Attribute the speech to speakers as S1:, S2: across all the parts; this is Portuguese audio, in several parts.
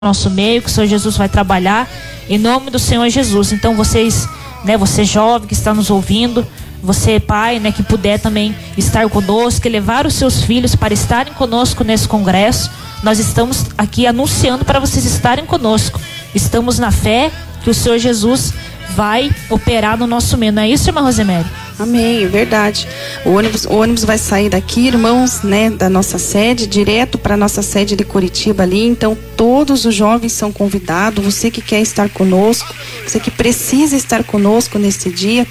S1: nosso meio, que o Senhor Jesus vai trabalhar em nome do Senhor Jesus. Então vocês, você jovem que está nos ouvindo, você pai, que puder também estar conosco e levar os seus filhos para estarem conosco nesse congresso, nós estamos aqui anunciando para vocês estarem conosco. Estamos na fé que o Senhor Jesus vai operar no nosso meio. Não é isso, irmã Rosemary?
S2: Amém, é verdade. O ônibus vai sair daqui, irmãos, da nossa sede, direto para a nossa sede de Curitiba ali. Então, todos os jovens são convidados. Você que quer estar conosco, você que precisa estar conosco nesse dia,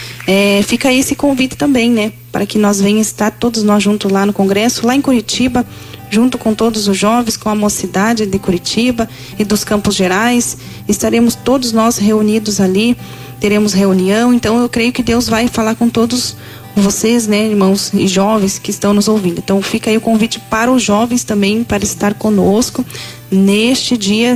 S2: fica aí esse convite também, para que nós venhamos estar todos nós juntos lá no congresso, lá em Curitiba, junto com todos os jovens, com a mocidade de Curitiba e dos Campos Gerais. Estaremos todos nós reunidos ali, teremos reunião. Então eu creio que Deus vai falar com todos vocês, irmãos e jovens que estão nos ouvindo. Então fica aí o convite para os jovens também, para estar conosco neste dia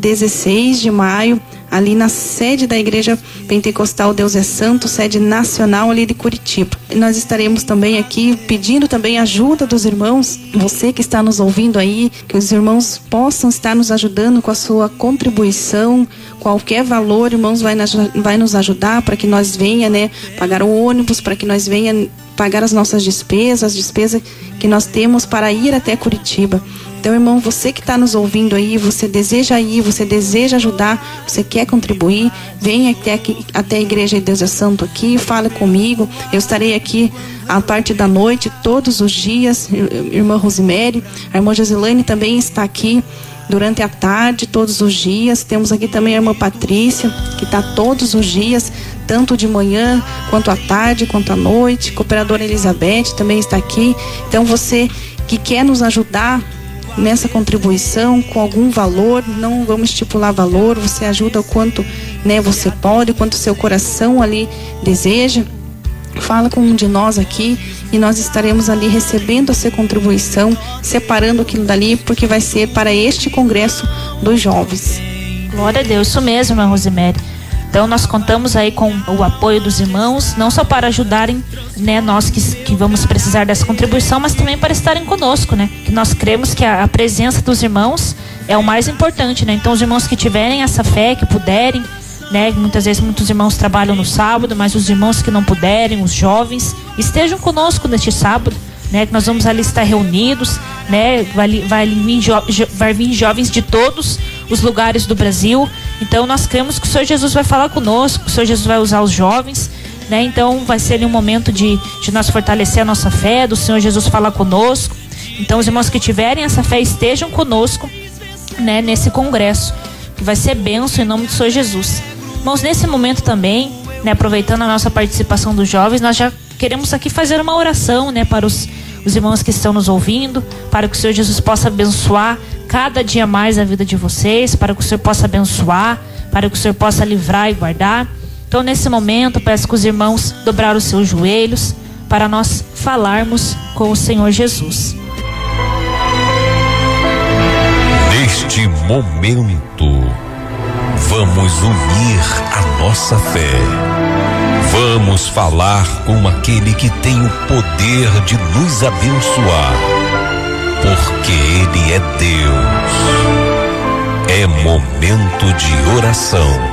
S2: 16 de maio, ali na sede da Igreja Pentecostal Deus é Santo, sede nacional ali de Curitiba. E nós estaremos também aqui pedindo também ajuda dos irmãos, você que está nos ouvindo aí, que os irmãos possam estar nos ajudando com a sua contribuição, qualquer valor, irmãos, vai nos ajudar para que nós venha, pagar o ônibus, para que nós venha pagar as nossas despesas, que nós temos para ir até Curitiba. Então, irmão, você que está nos ouvindo aí, você deseja ir, você deseja ajudar, você quer contribuir, venha até a Igreja de Deus é Santo aqui, fale comigo. Eu estarei aqui a parte da noite, todos os dias, irmã Rosemary, a irmã Josilane também está aqui durante a tarde, todos os dias. Temos aqui também a irmã Patrícia, que está todos os dias, tanto de manhã, quanto à tarde, quanto à noite. A cooperadora Elizabeth também está aqui. Então, você que quer nos ajudar nessa contribuição com algum valor, não vamos estipular valor, você ajuda o quanto você pode, o quanto seu coração ali deseja. Fala com um de nós aqui e nós estaremos ali recebendo a sua contribuição, separando aquilo dali, porque vai ser para este congresso dos jovens.
S1: Glória a Deus, isso mesmo, irmã Rosemary. Então nós contamos aí com o apoio dos irmãos, não só para ajudarem, nós que vamos precisar dessa contribuição, mas também para estarem conosco, que nós cremos que a presença dos irmãos é o mais importante, Então os irmãos que tiverem essa fé, que puderem, muitas vezes muitos irmãos trabalham no sábado, mas os irmãos que não puderem, os jovens, estejam conosco neste sábado, que nós vamos ali estar reunidos, vai vir jovens de todos os lugares do Brasil. Então nós cremos que o Senhor Jesus vai falar conosco, o Senhor Jesus vai usar os jovens, Então vai ser ali um momento de nós fortalecer a nossa fé, do Senhor Jesus falar conosco. Então os irmãos que tiverem essa fé estejam conosco, nesse congresso, que vai ser bênção em nome do Senhor Jesus. Irmãos, nesse momento também, aproveitando a nossa participação dos jovens, nós já queremos aqui fazer uma oração, para os irmãos que estão nos ouvindo, para que o Senhor Jesus possa abençoar cada dia mais a vida de vocês, para que o Senhor possa abençoar, para que o Senhor possa livrar e guardar. Então, nesse momento, peço que os irmãos dobraram os seus joelhos para nós falarmos com o Senhor Jesus.
S3: Neste momento, vamos unir a nossa fé. Vamos falar com aquele que tem o poder de nos abençoar, porque Ele é Deus. É momento de oração.